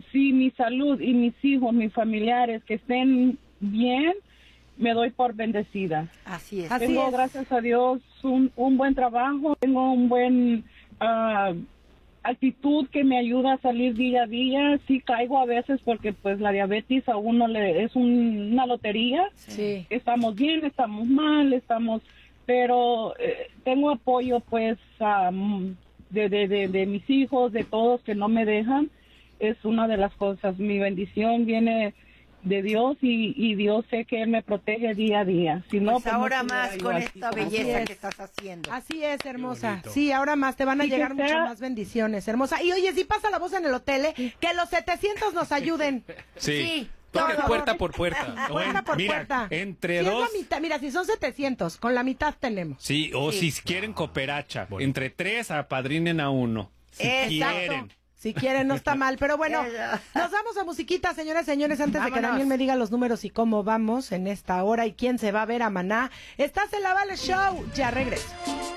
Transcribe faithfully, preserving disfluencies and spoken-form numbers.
si mi salud y mis hijos, mis familiares, que estén bien, me doy por bendecida. Así es. Tengo, Así es. gracias a Dios, un, un buen trabajo, tengo un buen uh, actitud que me ayuda a salir día a día. Sí caigo a veces porque pues la diabetes a uno le es un, una lotería. Sí. Estamos bien, estamos mal, estamos, pero eh, tengo apoyo pues um, de, de, de, de mis hijos, de todos que no me dejan. Es una de las cosas. Mi bendición viene de Dios y, y Dios sé que Él me protege día a día. Si no, pues pues ahora no más con así, esta como belleza tú. que estás haciendo. Así es, hermosa. Sí, ahora más, te van a Y que llegar sea- muchas más bendiciones, hermosa. Y oye, si pasa la voz en el hotel, ¿eh? Que los setecientos nos ayuden. Sí. Sí, Toque por puerta favor. por puerta. O Puerta en- por mira, puerta. entre Si es dos. la mitad, mira, si son setecientos, con la mitad tenemos. Sí, o Sí. si quieren cooperacha. Entre tres apadrinen a uno. Si Exacto. quieren. Si quieren, no está mal. Pero bueno, Eso. nos vamos a musiquita, señoras y señores, antes de que Vámonos. Daniel me diga los números y cómo vamos en esta hora y quién se va a ver a Maná. Estás en la Vale Show. Ya regreso.